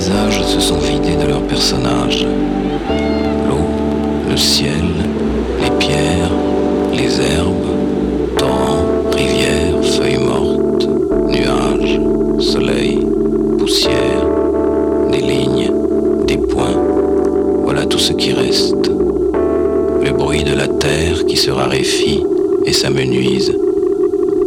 paysages se sont vidés de leurs personnages. L'eau, le ciel, les pierres, les herbes, torrents, rivières, feuilles mortes, nuages, soleil, poussière, des lignes, des points, voilà tout ce qui reste. Le bruit de la terre qui se raréfie et s'amenuise